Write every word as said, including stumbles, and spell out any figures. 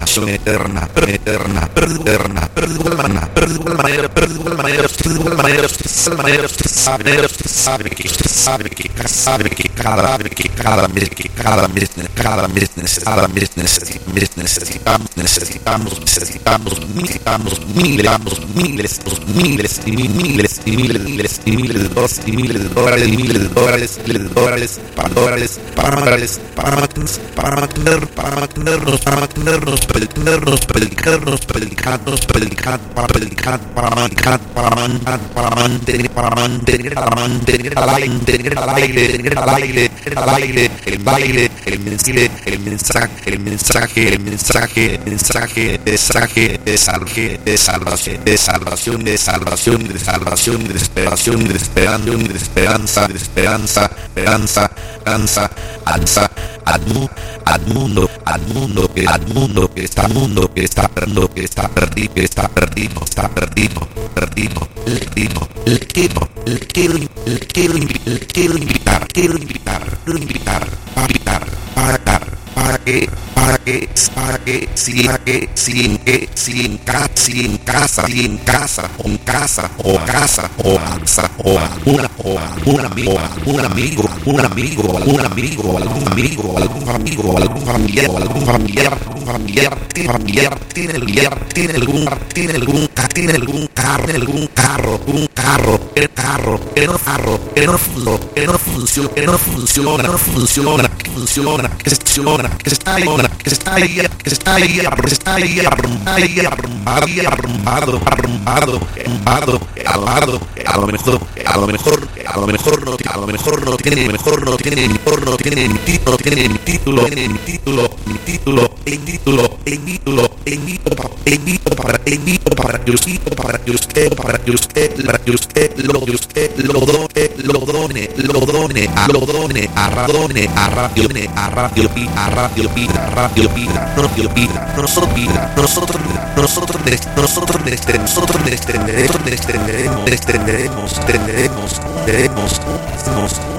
nación eterna, eterna, eterna, eterna, manera, manera, manera, manera, sabe, sabe que, sabe que, sabe que cada que cada que cada cada cada necesitamos, necesitamos, necesitamos, necesitamos miles, miles, miles y miles y miles, miles y miles de dólares y miles de dólares y miles de dólares, miles de dólares, para dólares, para dólares, para mantener, para mantener, para mantenernos, para mantenernos, predicarnos, predicarnos, predicarnos, predicar, para predicar, para mantener, para mantener, para mantener, para mantener, para mantener al aire, mantener al aire, al aire, al aire, el baile, el mensaje, el mensaje, el mensaje, el mensaje, el mensaje, mensaje de salvación, de salvación, de salvación, de salvación, de salvación, de esperación, de esperanza, de esperanza, de esperanza, esperanza, esperanza, alza, al mundo, al mundo, al mundo, que al mundo, que está mundo, que está perdido, que está perdido, que está perdido, está perdido, perdido, le digo, le quiero, le quiero, le quiero, le quiero invitar, quiero invitar, quiero invitar, para invitar, para dar, para que, para que, para que, si, para que, si en que, si en casa, si en casa, si en casa, o en casa, o casa, o casa, o alguna, o algún amigo, algún amigo, algún amigo, algún amigo, algún amigo, algún amigo, algún familiar, algún familiar, algún familiar, tiene familiar, tiene el familiar, tiene algún, tiene algún, tiene algún carro, tiene algún carro, un carro, el carro, el carro, el no funciona, el no funciona, el no funciona, no funciona, funciona, que funciona, que está ahí, que está ahí, que está ahí, que está ahí, ahí, arrumbado, arrumbado, arrumbado, arrumbado, arrumbado, a lo mejor, a lo mejor, a lo mejor no, a lo mejor no tiene, mejor no tiene, mejor no tiene mi título, tiene mi título, tiene mi título, mi título, el título, el título, el título, el título para, el título para que usted, para que usted, para que usted, para que usted, lo que usted, lo done, lo done, lo done, a lo done, a radone, a radione, a radio pi, a radio pi, a radio pi, radio pi, nosotros vida, nosotros, nosotros, nosotros, nosotros, nosotros, nosotros,